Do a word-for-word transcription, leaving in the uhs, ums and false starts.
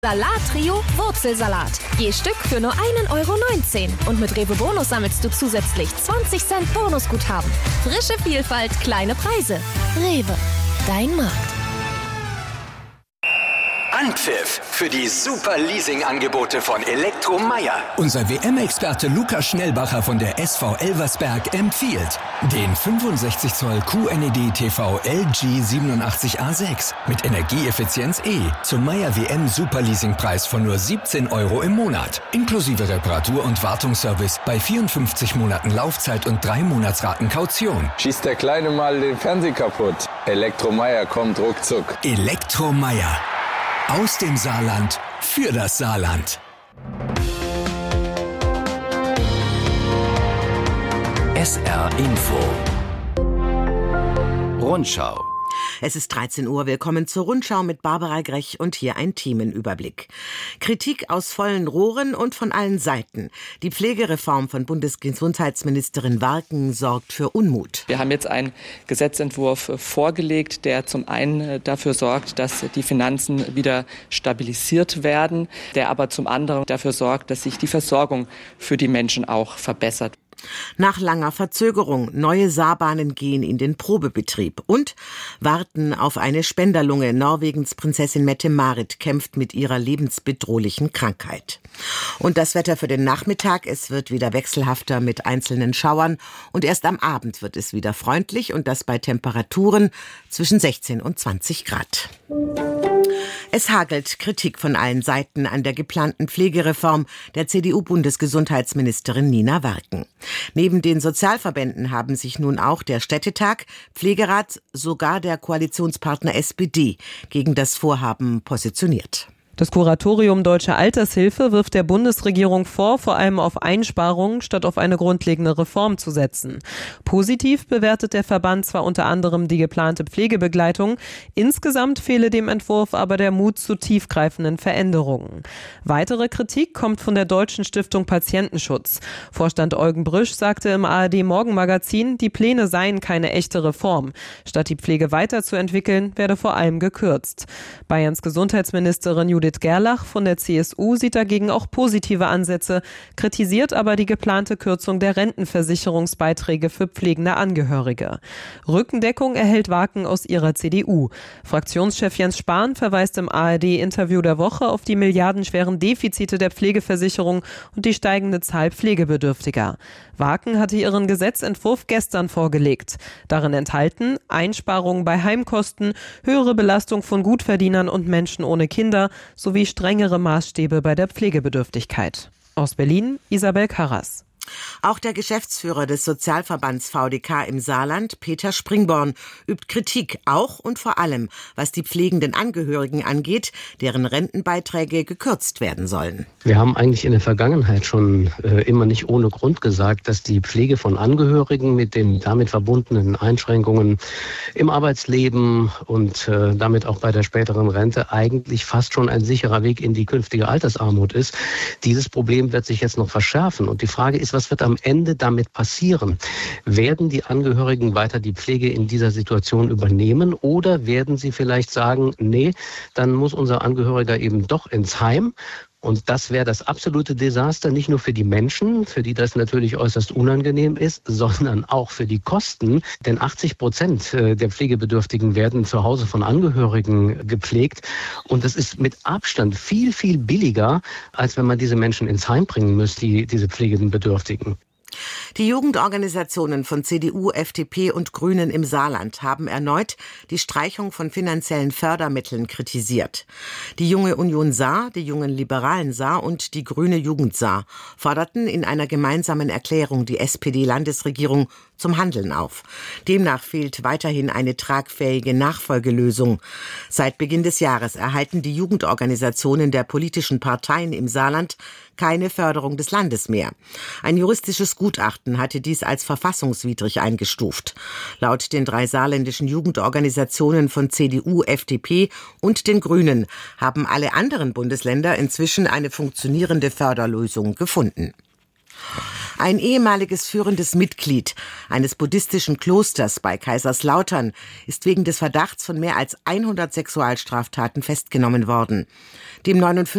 Salat-Trio Wurzelsalat. Je Stück für nur einen Euro neunzehn. Und mit Rewe Bonus sammelst du zusätzlich zwanzig Cent Bonusguthaben. Frische Vielfalt, kleine Preise. Rewe, dein Markt. Anpfiff für die super Leasing-Angebote von Elektromeier. Unser W M-Experte Lukas Schnellbacher von der S V Elversberg empfiehlt den fünfundsechzig Zoll Q N E D T V L G siebenundachtzig A sechs mit Energieeffizienz E zum Meier W M Superleasingpreis von nur siebzehn Euro im Monat. Inklusive Reparatur- und Wartungsservice bei vierundfünfzig Monaten Laufzeit und drei Monatsraten Kaution. Schießt der Kleine mal den Fernseher kaputt. Elektromeier kommt ruckzuck. Elektromeier. Aus dem Saarland für das Saarland. S R Info. Rundschau. Es ist dreizehn Uhr. Willkommen zur Rundschau mit Barbara Grech und hier ein Themenüberblick. Kritik aus vollen Rohren und von allen Seiten. Die Pflegereform von Bundesgesundheitsministerin Warken sorgt für Unmut. Wir haben jetzt einen Gesetzentwurf vorgelegt, der zum einen dafür sorgt, dass die Finanzen wieder stabilisiert werden, der aber zum anderen dafür sorgt, dass sich die Versorgung für die Menschen auch verbessert. Nach langer Verzögerung, neue Saarbahnen gehen in den Probebetrieb und warten auf eine Spenderlunge. Norwegens Prinzessin Mette-Marit kämpft mit ihrer lebensbedrohlichen Krankheit. Und das Wetter für den Nachmittag, es wird wieder wechselhafter mit einzelnen Schauern und erst am Abend wird es wieder freundlich und das bei Temperaturen zwischen sechzehn und zwanzig Grad. Es hagelt Kritik von allen Seiten an der geplanten Pflegereform der C D U-Bundesgesundheitsministerin Nina Warken. Neben den Sozialverbänden haben sich nun auch der Städtetag, Pflegerat, sogar der Koalitionspartner S P D gegen das Vorhaben positioniert. Das Kuratorium Deutsche Altershilfe wirft der Bundesregierung vor, vor allem auf Einsparungen statt auf eine grundlegende Reform zu setzen. Positiv bewertet der Verband zwar unter anderem die geplante Pflegebegleitung, insgesamt fehle dem Entwurf aber der Mut zu tiefgreifenden Veränderungen. Weitere Kritik kommt von der Deutschen Stiftung Patientenschutz. Vorstand Eugen Brüsch sagte im A R D-Morgenmagazin, die Pläne seien keine echte Reform. Statt die Pflege weiterzuentwickeln, werde vor allem gekürzt. Bayerns Gesundheitsministerin Judith Gerlach von der C S U sieht dagegen auch positive Ansätze, kritisiert aber die geplante Kürzung der Rentenversicherungsbeiträge für pflegende Angehörige. Rückendeckung erhält Warken aus ihrer C D U. Fraktionschef Jens Spahn verweist im A R D-Interview der Woche auf die milliardenschweren Defizite der Pflegeversicherung und die steigende Zahl Pflegebedürftiger. Warken hatte ihren Gesetzentwurf gestern vorgelegt. Darin enthalten Einsparungen bei Heimkosten, höhere Belastung von Gutverdienern und Menschen ohne Kinder sowie strengere Maßstäbe bei der Pflegebedürftigkeit. Aus Berlin, Isabel Karras. Auch der Geschäftsführer des Sozialverbands V D K im Saarland, Peter Springborn, übt Kritik, auch und vor allem, was die pflegenden Angehörigen angeht, deren Rentenbeiträge gekürzt werden sollen. Wir haben eigentlich in der Vergangenheit schon äh, immer nicht ohne Grund gesagt, dass die Pflege von Angehörigen mit den damit verbundenen Einschränkungen im Arbeitsleben und äh, damit auch bei der späteren Rente eigentlich fast schon ein sicherer Weg in die künftige Altersarmut ist. Dieses Problem wird sich jetzt noch verschärfen und die Frage ist, was wird am Ende damit passieren? Werden die Angehörigen weiter die Pflege in dieser Situation übernehmen oder werden sie vielleicht sagen, nee, dann muss unser Angehöriger eben doch ins Heim? Und das wäre das absolute Desaster, nicht nur für die Menschen, für die das natürlich äußerst unangenehm ist, sondern auch für die Kosten. Denn achtzig Prozent der Pflegebedürftigen werden zu Hause von Angehörigen gepflegt. Und das ist mit Abstand viel, viel billiger, als wenn man diese Menschen ins Heim bringen müsste, die, diese pflegenden Bedürftigen. Die Jugendorganisationen von C D U, F D P und Grünen im Saarland haben erneut die Streichung von finanziellen Fördermitteln kritisiert. Die Junge Union Saar, die Jungen Liberalen Saar und die Grüne Jugend Saar forderten in einer gemeinsamen Erklärung die S P D-Landesregierung zum Handeln auf. Demnach fehlt weiterhin eine tragfähige Nachfolgelösung. Seit Beginn des Jahres erhalten die Jugendorganisationen der politischen Parteien im Saarland keine Förderung des Landes mehr. Ein juristisches Gutachten hatte dies als verfassungswidrig eingestuft. Laut den drei saarländischen Jugendorganisationen von C D U, F D P und den Grünen haben alle anderen Bundesländer inzwischen eine funktionierende Förderlösung gefunden. Ein ehemaliges führendes Mitglied eines buddhistischen Klosters bei Kaiserslautern ist wegen des Verdachts von mehr als hundert Sexualstraftaten festgenommen worden. Dem